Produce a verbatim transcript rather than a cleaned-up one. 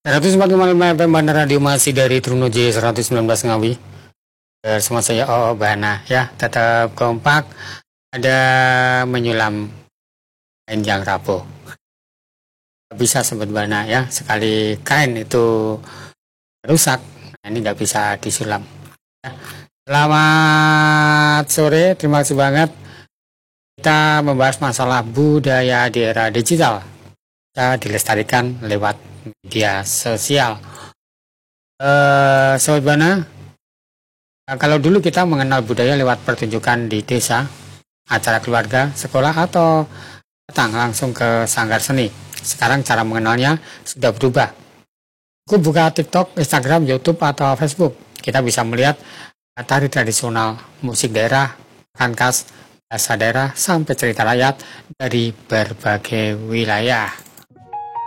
seratus empat koma lima F M Bandar Radio masih dari Truno J seratus sembilan belas Ngawi. Bersama saya O Bana ya, tetap kompak. Ada menyulam kain yang rapuh. Bisa sobat Bana ya, sekali kain itu rusak, nah ini nggak bisa disulam. Ya. Selamat sore, terima kasih banget. Kita membahas masalah budaya di era digital. Kita dilestarikan lewat media sosial. Uh, Sobat Bana, kalau dulu kita mengenal budaya lewat pertunjukan di desa, acara keluarga, sekolah, atau datang langsung ke sanggar seni. Sekarang cara mengenalnya sudah berubah. Aku buka TikTok, Instagram, YouTube, atau Facebook. Kita bisa melihat tari tradisional, musik daerah, makan khas, bahasa daerah, sampai cerita rakyat dari berbagai wilayah.